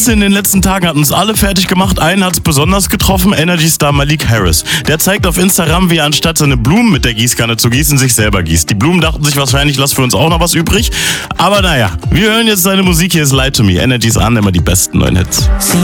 Hits in den letzten Tagen hatten uns alle fertig gemacht. Einen hat es besonders getroffen, Energy-Star Malik Harris. Der zeigt auf Instagram, wie er anstatt seine Blumen mit der Gießkanne zu gießen, sich selber gießt. Die Blumen dachten sich wahrscheinlich, lass für uns auch noch was übrig. Aber naja, wir hören jetzt seine Musik. Hier ist Lie to Me. Energy's an, immer die besten neuen Hits.